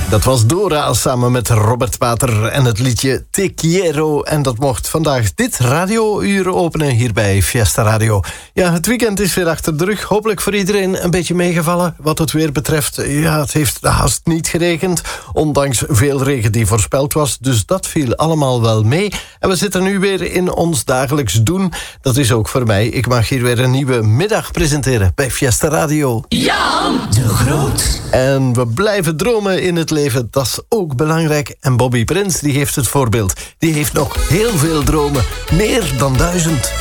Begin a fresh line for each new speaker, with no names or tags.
Dat was Dora samen met Robert Pater en het liedje Te Quiero. En dat mocht vandaag dit radiouur openen hier bij Fiesta Radio. Ja, het weekend is weer achter de rug. Hopelijk voor iedereen een beetje meegevallen. Wat het weer betreft, ja, het heeft haast niet geregend. Ondanks veel regen die voorspeld was. Dus dat viel allemaal wel mee. En we zitten nu weer in ons dagelijks doen. Dat is ook voor mij. Ik mag hier weer een nieuwe middag presenteren bij Fiesta Radio.
Jan de Groot.
En we blijven dromen in het leven, dat is ook belangrijk. En Bobby Prins, die geeft het voorbeeld. Die heeft nog heel veel dromen, meer dan 1000.